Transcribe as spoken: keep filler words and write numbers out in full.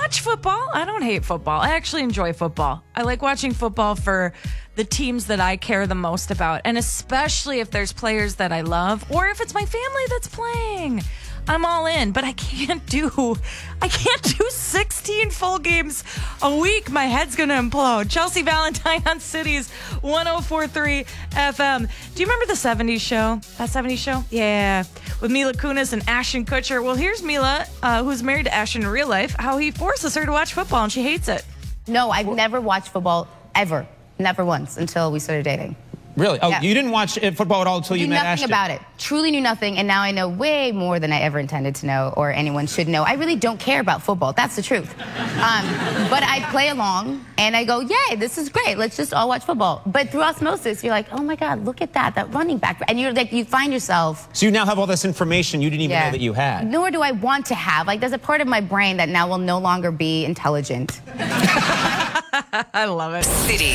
watch football. I don't hate football. I actually enjoy football. I like watching football for the teams that I care the most about, and especially if there's players that I love or if it's my family that's playing. I'm all in, but I can't do I can't do sixteen full games a week. My head's going to implode. Chelsea Valentine on Cities one oh four point three F M. Do you remember the seventies show? That seventies show? Yeah. With Mila Kunis and Ashton Kutcher. Well, here's Mila, uh, who's married to Ashton in real life, how he forces her to watch football, and she hates it. No, I've never watched football, ever. Never once until we started dating. Really? Oh, Yeah. you didn't watch football at all until you Knew met nothing Ashton? about it. Truly knew nothing, and now I know way more than I ever intended to know or anyone should know. I really don't care about football. That's the truth. Um, but I play along, and I go, yay, this is great. Let's just all watch football. But through osmosis, you're like, oh, my God, look at that, that running back. And you're like, you find yourself. So you now have all this information you didn't even Yeah. know that you had. Nor do I want to have. Like, there's a part of my brain that now will no longer be intelligent. I love it. City.